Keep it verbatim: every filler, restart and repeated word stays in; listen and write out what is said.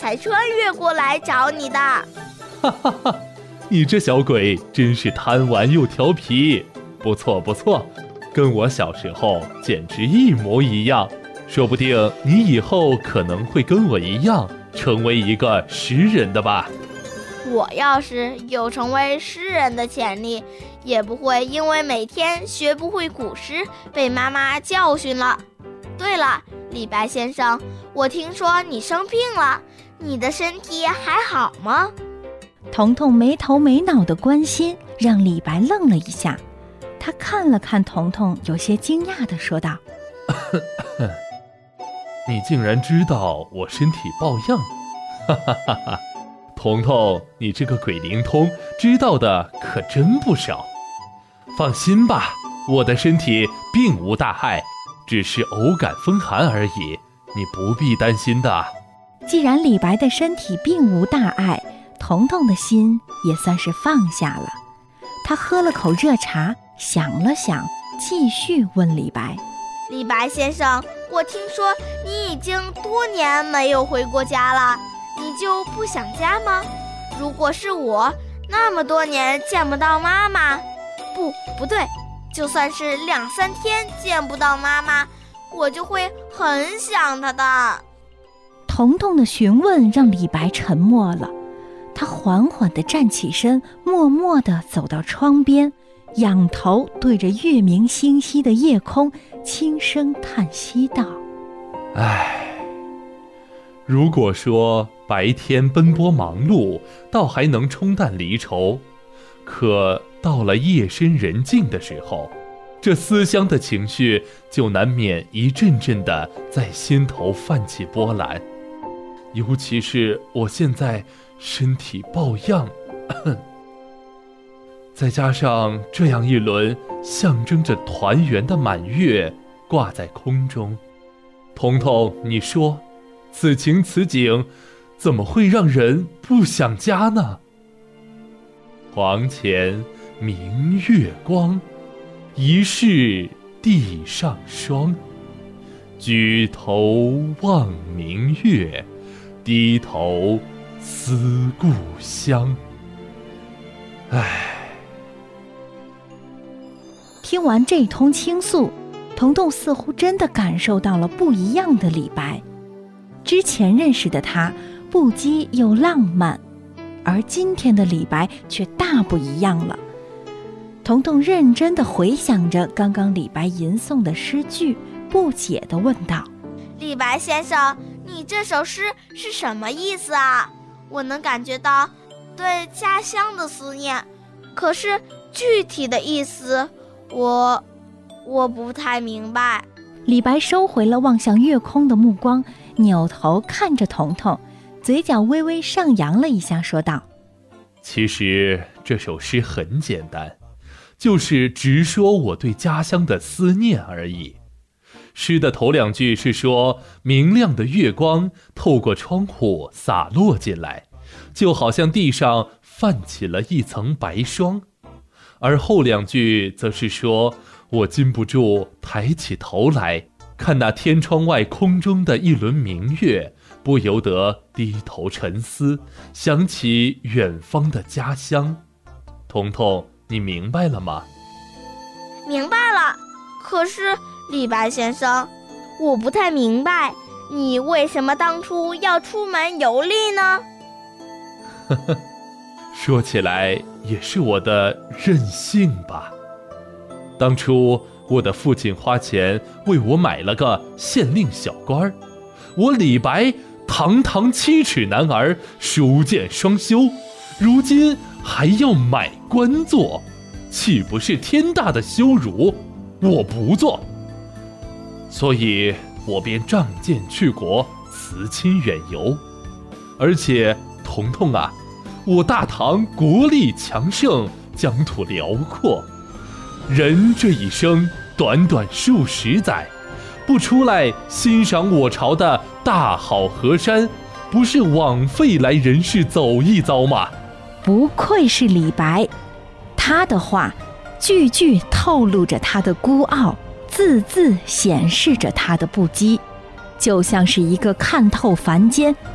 才穿越过来找你的。 哈哈哈，你这小鬼真是贪玩又调皮，不错不错，跟我小时候简直一模一样。说不定你以后可能会跟我一样，成为一个诗人的吧。 我要是有成为诗人的潜力，也不会因为每天学不会古诗被妈妈教训了。对了，李白先生，我听说你生病了，你的身体还好吗？ 彤彤没头没脑的关心让李白愣了一下，他看了看彤彤，有些惊讶地说道： 你竟然知道我身体抱恙，哈哈哈哈！彤彤，你这个鬼灵通，知道的可真不少。放心吧，我的身体并无大碍，只是偶感风寒而已，你不必担心的。 既然李白的身体并无大碍，彤彤的心也算是放下了。他喝了口热茶，想了想，继续问李白： 李白先生，我听说你已经多年没有回过家了，你就不想家吗？如果是我，那么多年见不到妈妈，不不对，就算是两三天见不到妈妈，我就会很想她的。 彤彤的询问让李白沉默了，他缓缓地站起身，默默地走到窗边，仰头对着月明星稀的夜空轻声叹息道： 唉，如果说白天奔波忙碌，倒还能冲淡离愁，可到了夜深人静的时候，这思乡的情绪就难免一阵阵的在心头泛起波澜。尤其是我现在身体抱恙，再加上这样一轮象征着团圆的满月挂在空中，彤彤，你说此情此景怎么会让人不想家呢？床前明月光，疑是地上霜。举头望明月，低头思故乡。唉。 听完这通倾诉，彤彤似乎真的感受到了不一样的李白。之前认识的他不羁又浪漫，而今天的李白却大不一样了。彤彤认真地回想着刚刚李白吟诵的诗句，不解地问道： 李白先生，你这首诗是什么意思啊？我能感觉到对家乡的思念，可是具体的意思我我不太明白。 李白收回了望向月空的目光，扭头看着彤彤，嘴角微微上扬了一下，说道： 其实这首诗很简单，就是直说我对家乡的思念而已。诗的头两句是说明亮的月光透过窗户洒落进来，就好像地上泛起了一层白霜，而后两句则是说我禁不住抬起头来，看那天窗外空中的一轮明月，不由得低头沉思，想起远方的家乡。彤彤，你明白了吗？ 明白了，可是李白先生，我不太明白，你为什么当初要出门游历呢？ 呵呵，说起来也是我的任性吧。当初我的父亲花钱为我买了个县令小官，我李白堂堂七尺男儿，书剑双修，如今还要买官做，岂不是天大的羞辱？我不做，所以我便仗剑去国，辞亲远游。而且彤彤啊，我大唐国力强盛，疆土辽阔，人这一生短短数十载，不出来欣赏我朝的大好河山，不是枉费来人世走一遭吗？ 不愧是李白，他的话句句透露着他的孤傲，字字显示着他的不羁，就像是一个看透凡间